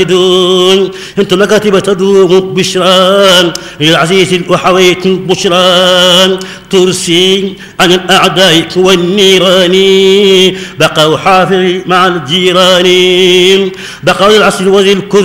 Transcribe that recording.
انت مكاتب تدوم بشرى للعزيز وحويت بشرى ترسي عن الاعداء والنيران بقوا حافظ مع الجيران بقوا العسل وذي الكذب